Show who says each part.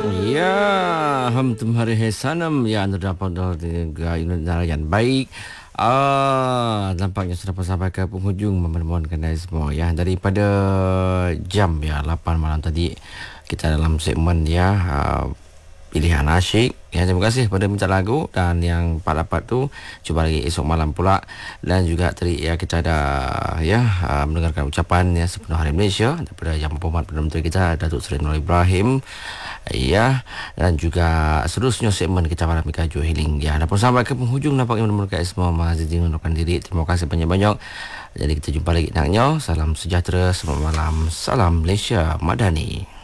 Speaker 1: Ya, Hamtum Hari Sanam ya anda dapat narayan baik. Nampaknya sudah sampai ke penghujung menemukan anda semua ya daripada jam ya 8 malam tadi kita dalam segmen ya pilihan asyik ya. Terima kasih pada minta lagu dan yang part dapat tu cuba lagi esok malam pula. Dan juga tadi ya kita ada ya mendengarkan ucapan ya sepenuh hari Malaysia daripada Yang Berhormat Perdana Menteri kita Datuk Seri Anwar Ibrahim ya. Dan juga seterusnya segmen kita malam Mika Joe Healing ya. Dan pun sampai ke penghujung nampaknya menemukan semua Mahazidin mengucapkan diri. Terima kasih banyak-banyak. Jadi kita jumpa lagi naknya. Salam sejahtera, selamat malam, salam Malaysia Madani.